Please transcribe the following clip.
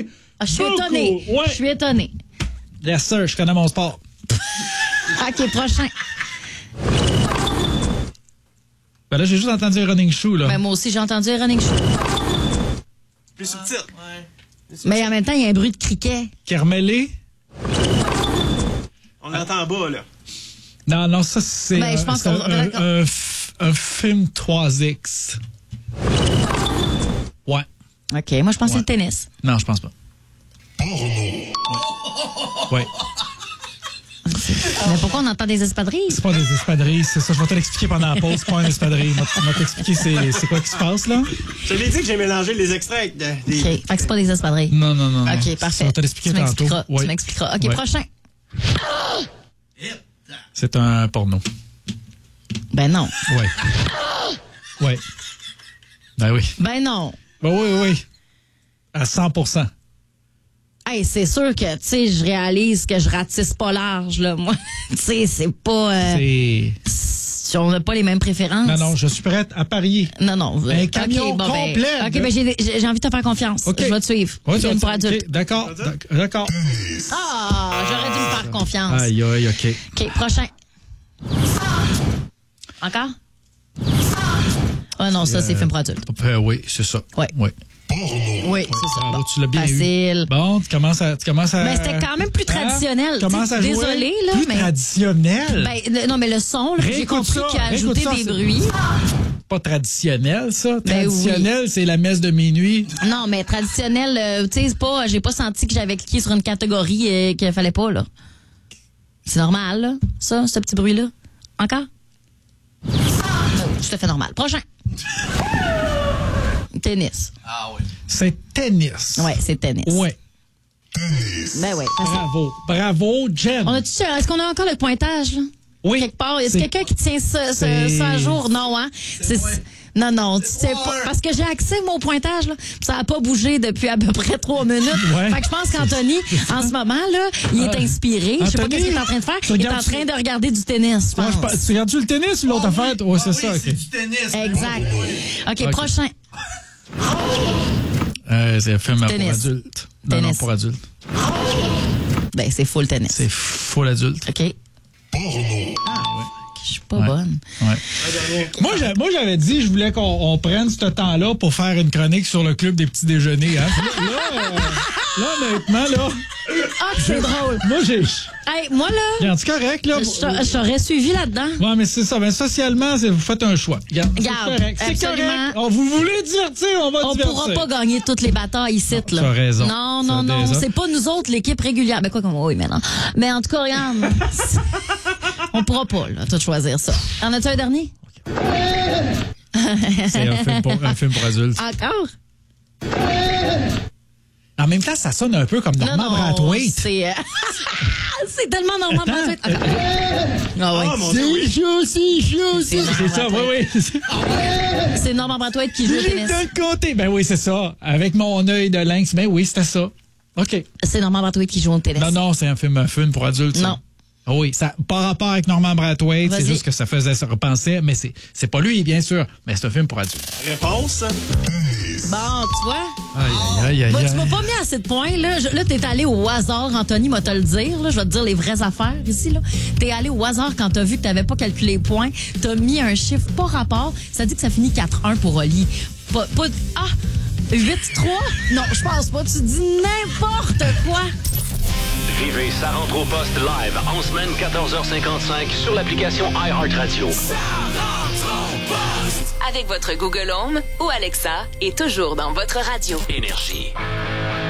étonné. Je suis étonné. Ouais. Je suis étonné. Yes, sir, je connais mon sport. OK, prochain. Ben là, j'ai juste entendu un running shoe, là. Ben, moi aussi, j'ai entendu un running shoe. Plus subtil. Mais en même temps, il y a un bruit de criquet. Kermelé? On l'entend en bas, là. Non, ça, c'est Ben, je pense qu'on un film 3X. Ouais. OK, moi, je pense que c'est le tennis. Non, je pense pas. Ouais. Mais pourquoi on entend des espadrilles? C'est pas des espadrilles, c'est ça. Je vais te l'expliquer pendant la pause. C'est pas un espadrille. Je vais t'expliquer c'est quoi qui se passe, là. Je l'ai dit que j'ai mélangé les extraits. Des... OK, fait que c'est pas des espadrilles. Non. OK, parfait. Je vais te l'expliquer tantôt. Tu m'expliqueras. OK, Ouais. prochain. C'est un porno. Ben non. Ouais. Ouais. Ben oui. Ben non. Ben oui. À 100%. Hey, c'est sûr que, tu sais, je réalise que je ratisse pas large, là, moi. Tu sais, c'est pas... on n'a pas les mêmes préférences. Non, je suis prête à parier. Non. Un camion complet. OK, ben j'ai envie de te faire confiance. Okay. Je vais te suivre. Ouais, Film pour okay, adultes. d'accord. Ah, j'aurais dû me faire confiance. Aïe, OK. OK, prochain. Encore? Ah non, ça, c'est film pour adultes. Oui, c'est ça. Ouais. Oui. Oui, c'est ça. Bravo, Bon. tu l'as bien Facile. eu. Bon, tu commences à... Ben, c'était quand même plus traditionnel. Tu commences à jouer. Désolée, là, plus mais... traditionnel? Ben, non, mais le son, là, j'ai Réécoute compris ça, qu'il a ajouté réécoute ça, des c'est- bruits. Pas traditionnel, ça. Ben Traditionnel, c'est la messe de minuit. Non, mais traditionnel, tu sais, c'est pas... J'ai pas senti que j'avais cliqué sur une catégorie qu'il fallait pas, là. C'est normal, là, ça, ce petit bruit-là. Encore? Tout à fait normal. Prochain. Tennis. C'est tennis. Ouais, c'est tennis. Ouais. Ben ouais. facile. Bravo, Jen. Est-ce qu'on a encore le pointage, là? Oui. Quelque part. Est-ce quelqu'un qui tient ça à jour? Non, hein? Non, tu sais pas. Parce que j'ai accès, mon pointage, là. Ça n'a pas bougé depuis à peu près 3 minutes. Ouais. Fait que je pense qu'Anthony, en ce moment, là, il est inspiré. Je sais pas Anthony, ce qu'il est en train de faire. tu Il est en regardes- train de regarder du tennis, je pense. Tu regardes-tu le tennis ou l'autre affaire? Ouais, c'est ça, OK. C'est du tennis. Exact. OK, prochain. C'est un film pour Tennis. adultes. Non, Tennis. pour adultes. Ben, c'est full tennis. C'est full adulte. OK. Je suis pas bonne. Ouais. Moi, j'avais dit, je voulais qu'on prenne ce temps-là pour faire une chronique sur le club des petits déjeuners. Hein. Là, honnêtement, là. Ah, c'est drôle. Moi, Hey, moi, là, regarde, c'est correct, là. je t'aurais suivi là-dedans. Ouais, mais c'est ça. Ben, socialement, vous faites un choix. Regarde, c'est Regarde, correct. C'est absolument. correct. Oh, vous voulez divertir, on va On divertir. pourra pas gagner toutes les batailles ici, là. tu as raison. Non, Tu as raison. c'est pas nous autres, l'équipe régulière. Ben quoi comme oui, mais non. Mais en tout cas, regarde. On pourra pas, là, tout choisir ça. En as-tu un dernier? C'est un film pour adultes. Encore? En même temps, ça sonne un peu comme Norman Brathwaite. C'est c'est tellement Norman Brathwaite. Encore. Ah ouais. Oh, mon Dieu, oui. C'est ça, oui. C'est Norman Brathwaite qui joue au J'ai tennis. de le côté. Ben oui, c'est ça. Avec mon œil de lynx. Ben oui, c'était ça. OK. C'est Norman Brathwaite qui joue au tennis. Non, c'est un film pour adultes. ça. Non. Ah oui, ça pas rapport avec Norman Brathwaite, c'est Vas-y. juste que ça faisait se repenser, mais c'est pas lui, bien sûr, mais c'est un film pour adultes. Réponse. Bon, tu vois? Aïe. Bon, tu m'as pas mis assez de points, là. Là, t'es allé au hasard, Anthony, m'a te le dire, là. Je vais te dire les vraies affaires ici, là. T'es allé au hasard quand t'as vu que t'avais pas calculé les points. T'as mis un chiffre pas rapport. Ça dit que ça finit 4-1 pour Oli. 8-3? Non, je pense pas. Tu dis n'importe quoi. Vivez Ça rentre au poste live en semaine 14h55 sur l'application iHeartRadio. Avec votre Google Home ou Alexa et toujours dans votre radio. Énergie.